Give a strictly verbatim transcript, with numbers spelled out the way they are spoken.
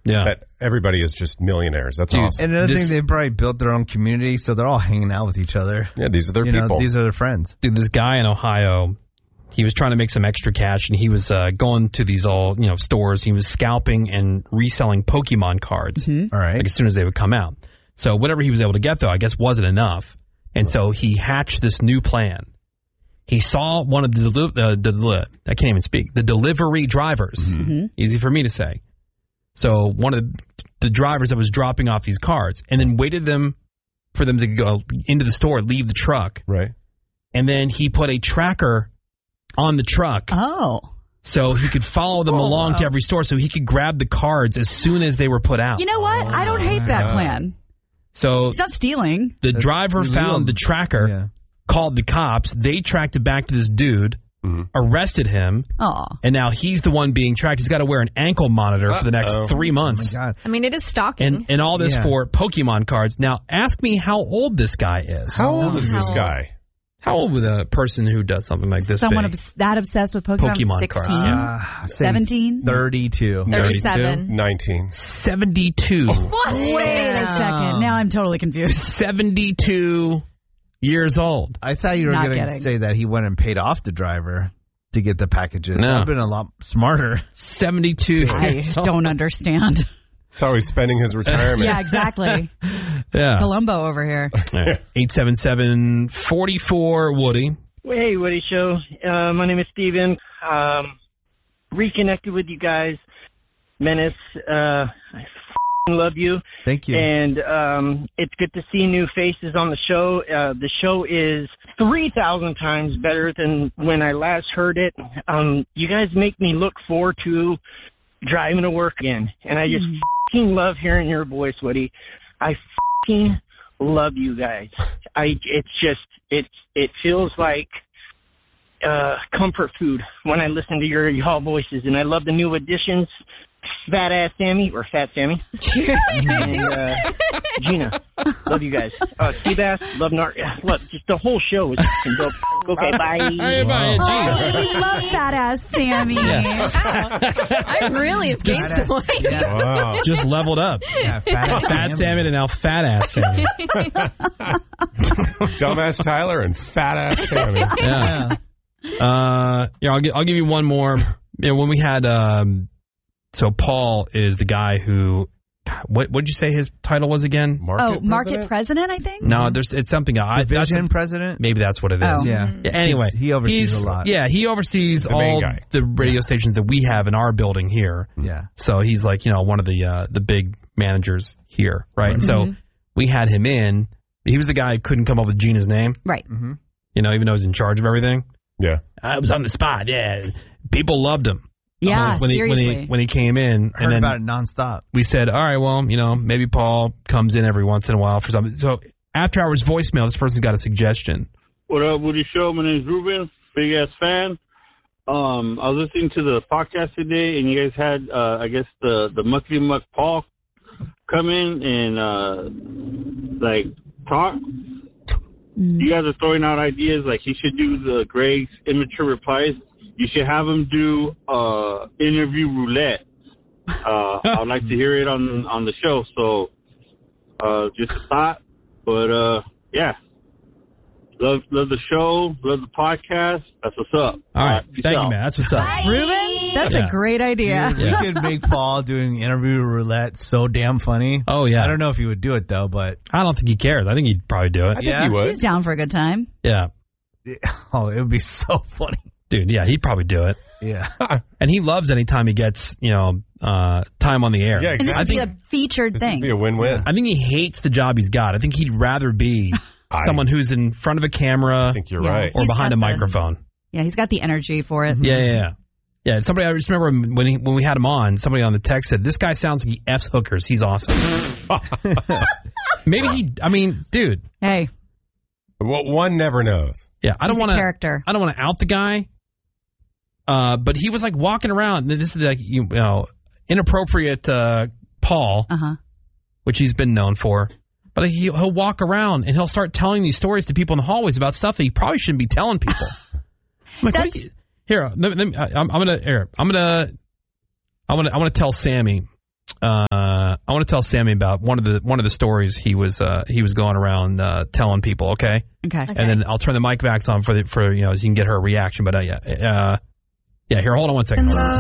Yeah. That everybody is just millionaires. That's Dude, awesome. And another This- thing, they probably built their own community, so they're all hanging out with each other. Yeah, these are their you people. Know, these are their friends. Dude, this guy in Ohio, he was trying to make some extra cash, and he was uh, going to these all you know stores. He was scalping and reselling Pokemon cards. Mm-hmm. All right. Like as soon as they would come out. So whatever he was able to get, though, I guess wasn't enough. And so he hatched this new plan. He saw one of the, deli- uh, the, the I can't even speak, the delivery drivers. Mm-hmm. Easy for me to say. So one of the, the drivers that was dropping off these cards and then waited them for them to go into the store, leave the truck. Right. And then he put a tracker on the truck. Oh. So he could follow them Oh, along wow. to every store so he could grab the cards as soon as they were put out. You know what? I don't hate that plan. So It's not stealing. the That's driver illegal. found the tracker, Yeah. called the cops. They tracked it back to this dude, Mm-hmm. arrested him, Oh. and now he's the one being tracked. He's got to wear an ankle monitor for the next Uh-oh. three Oh, my months. God. I mean, it is stalking. and and all this Yeah. for Pokemon cards. Now, ask me how old this guy is. How old is How this old? guy? How old would a person who does something like this Someone be? obs- that obsessed with Pokemon. Pokemon sixteen? cards, yeah. Uh, I'd say seventeen? thirty-two. thirty-seven. nineteen. seventy-two. What? Wait a second. Now I'm totally confused. seventy-two years old. I thought you were Not going to getting. say that he went and paid off the driver to get the packages. No. That would have been a lot smarter. seventy-two I years old. don't understand. That's how he's spending his retirement. Yeah, exactly. Yeah. Columbo over here. eight seven seven, four four, Woody. Hey, Woody Show. Uh, my name is Steven. Um, reconnected with you guys. Menace, uh, I f***ing love you. Thank you. And um, it's good to see new faces on the show. Uh, the show is three thousand times better than when I last heard it. Um, you guys make me look forward to driving to work again. And I just f***ing love hearing your voice, Woody. I f***ing love you guys. I It's just, it's, it feels like uh, comfort food when I listen to your y'all voices. And I love the new additions. Fat Ass Sammy, or Fat Sammy. and uh, Gina. Love you guys. Uh, Seabass, love Nar. Look, just the whole show is fucking dope. Okay, bye. Hey, bye. Oh, we love fat ass Sammy. I really have gained some weight. Yeah. Wow. Just leveled up. Yeah, fat ass Fat Sammy. salmon and now fat ass salmon. Dumbass Tyler and fat ass Sammy. Yeah. Uh, yeah, I'll, gi- I'll give you one more. Yeah, when we had, um, so Paul is the guy who, what what did you say his title was again? Market Oh, market president? president, I think? No, there's it's something. I, that's Division a- president? maybe that's what it is. Oh. Yeah. Yeah, anyway, He oversees he's- a lot. Yeah, he oversees The main all guy. the radio stations that we have in our building here. Yeah. So he's like, you know, one of the uh, the big managers here, right? Right. So Mm-hmm. we had him in. He was the guy who couldn't come up with Gina's name, Right. Mm-hmm. you know, even though he's in charge of everything. Yeah. I was on the spot. Yeah, people loved him. Yeah, Uh, when he, seriously. when he when he came in, Heard and then about it nonstop. we said, all right, well, you know, maybe Paul comes in every once in a while for something. So after hours voicemail, this person's got a suggestion. What up, Woody Show? My name's Ruben, big ass fan. Um, I was listening to the podcast today, and you guys had, uh, I guess, the the Muckety Muck Paul come in and uh, like talk. You guys are throwing out ideas like he should do the Greg's immature replies. You should have him do uh, interview roulette. Uh, I'd like to hear it on on the show. So, uh, just a thought, but uh, yeah. Love, love the show. Love the podcast. That's what's up. All right, peace thank out. you, man. That's what's up. Ruben, that's Yeah. a great idea. Dude, we could make Paul doing interview roulette so damn funny. Oh yeah, I don't know if he would do it though, but I don't think he cares. I think he'd probably do it. I think Yeah. he would. He's down for a good time. Yeah, oh, it would be so funny. dude. Yeah, he'd probably do it. Yeah. And he loves anytime he gets, you know, uh, time on the air. Yeah, And this exactly. I would be think a featured This thing. would be a win-win. I think he hates the job he's got. I think he'd rather be I someone who's in front of a camera I think you're Yeah. right. or He's behind a got the- microphone. Yeah, he's got the energy for it. Yeah, yeah, yeah. Yeah, somebody, I just remember when he, when we had him on, somebody on the text said, this guy sounds like he F's hookers. He's awesome. Maybe he, I mean, dude. Hey, Well, one never knows. Yeah, I don't He's a want to, character. I don't want to out the guy. Uh, but he was like walking around. This is like, you know, inappropriate, uh, Paul, uh-huh. which he's been known for. But he, he'll walk around and he'll start telling these stories to people in the hallways about stuff that he probably shouldn't be telling people. I'm like, what That's- do you- here, let me, let me, I, I'm, I'm gonna, here, I'm gonna, I want to, I want to tell Sammy uh, I want to tell Sammy about one of the one of the stories he was uh, he was going around uh, telling people. Okay? Okay. Okay. And then I'll turn the mic back on for the for you know so you can get her reaction. But uh, yeah, uh, yeah. Here, hold on one second.